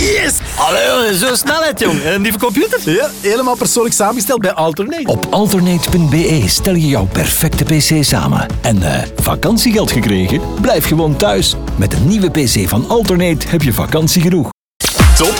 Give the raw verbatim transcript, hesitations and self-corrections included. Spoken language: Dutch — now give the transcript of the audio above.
Yes! Allee, zo snelheid, jong. En die computer? Ja, helemaal persoonlijk samengesteld bij Alternate. Op alternate punt b e stel je jouw perfecte pc samen. En uh, vakantiegeld gekregen? Blijf gewoon thuis. Met een nieuwe pc van Alternate heb je vakantie genoeg.